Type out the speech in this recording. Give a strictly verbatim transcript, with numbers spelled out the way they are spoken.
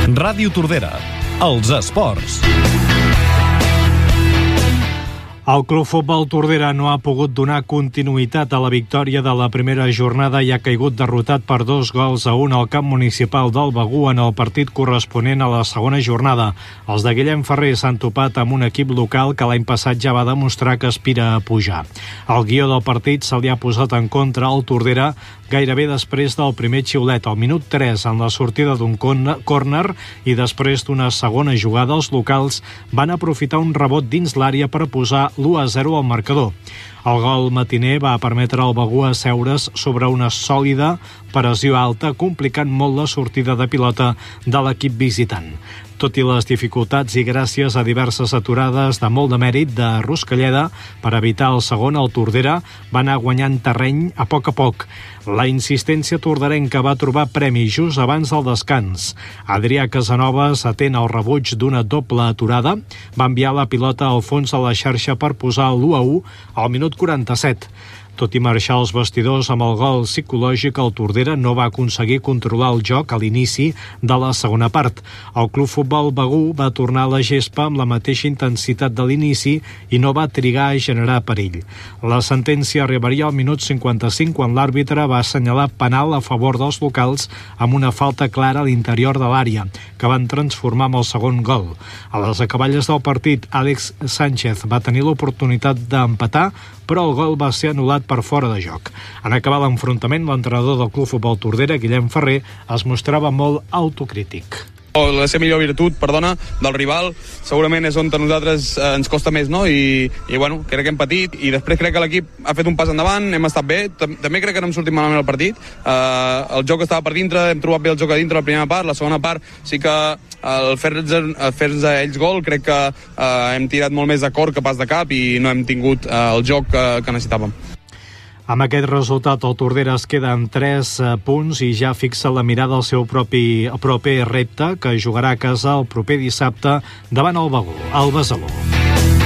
Ràdio Tordera, els esports. El Club Futbol Tordera no ha pogut donar continuïtat a la victòria de la primera jornada i ha caigut derrotat per dos gols a un al camp municipal del Begur en el partit corresponent a la segona jornada. Els de Guillem Ferrer s'han topat amb un equip local que l'any passat ja va demostrar que aspira a pujar. El guió del partit se li ha posat en contra al Tordera gairebé després del primer xiulet, al minut tres, en la sortida d'un córner, i després d'una segona jugada, els locals van aprofitar un rebot dins l'àrea per posar l'u a zero al marcador. El gol matiner va permetre al Begur asseure's sobre una sòlida pressió alta, complicant molt la sortida de pilota de l'equip visitant. Tot i les dificultats i gràcies a diverses aturades de molt de mèrit de Ruscalleda per evitar el segon, el Tordera va anar guanyant terreny a poc a poc. La insistència torderenca va trobar premi just abans del descans. Adrià Casanovas, atent al rebuig d'una doble aturada, va enviar la pilota al fons de la xarxa per posar l'u a u al minut quaranta-set. Tot i marxar als vestidors amb el gol psicològic, el Tordera no va aconseguir controlar el joc a l'inici de la segona part. El Club Futbol Begur va tornar a la gespa amb la mateixa intensitat de l'inici i no va trigar a generar perill. La sentència arribaria al minut cinquanta-cinc quan l'àrbitre va assenyalar penal a favor dels locals amb una falta clara a l'interior de l'àrea, que van transformar amb el segon gol. A les acaballes del partit, Àlex Sánchez va tenir l'oportunitat d'empatar, però el gol va ser anul·lat per fora de joc. En acabar l'enfrontament, l'entrenador del Club Futbol Tordera, Guillem Ferrer, es mostrava molt autocrític. La seva millor virtut, perdona, del rival segurament és on a nosaltres eh, ens costa més, no? I, i bueno, crec que hem patit i després crec que l'equip ha fet un pas endavant, hem estat bé, també crec que no hem sortit malament el partit, eh, el joc estava per dintre, hem trobat bé el joc a dintre la primera part, la segona part sí que el fer-nos fer a ells gol crec que eh, hem tirat molt més de cor que pas de cap i no hem tingut eh, el joc que, que necessitàvem. Amb aquest resultat, el Tordera es queda amb tres punts i ja fixa la mirada al seu propi proper repte, que jugarà a casa el proper dissabte davant el Begur, al Besalú.